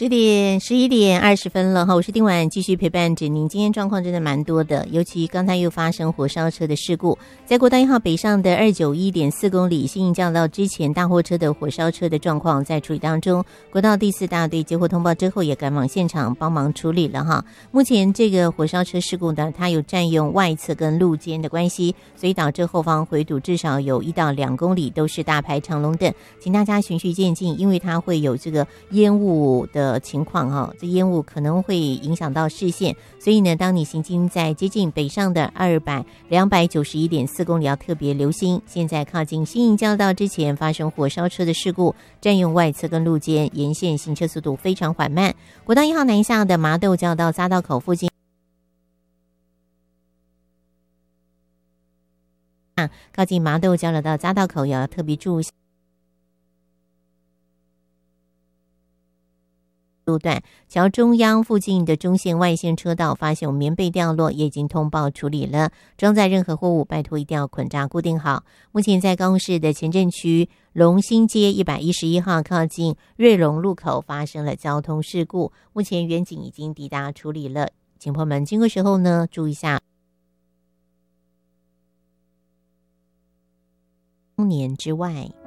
11点20分了哈，我是丁婉，继续陪伴着您。今天状况真的蛮多的，尤其刚才又发生火烧车的事故，在国道1号北上的291.4公里新营交道之前，大货车的火烧车的状况在处理当中。国道第4大队接获通报之后，也赶往现场帮忙处理了哈。目前这个火烧车事故呢，它有占用外侧跟路肩的关系，所以导致后方回堵至少有1到2公里都是大排长龙等，请大家循序渐进，因为它会有这个烟雾的情况哈，这烟雾可能会影响到视线，所以呢，当你行经在接近北上的291.4公里，要特别留心。现在靠近新营交道之前发生火烧车的事故，占用外侧跟路肩，沿线行车速度非常缓慢。国道1号南下的麻豆交到匝道口附近，靠近麻豆交流道匝道口也要特别注意。路段桥中央附近的中线外线车道发现有棉被掉落，也已经通报处理了。装载任何货物，拜托一定要捆扎固定好。目前在高雄市的前镇区龙兴街111号靠近瑞隆路口发生了交通事故，目前员警已经抵达处理了，请朋友们经过时候呢，注意一下。年之外。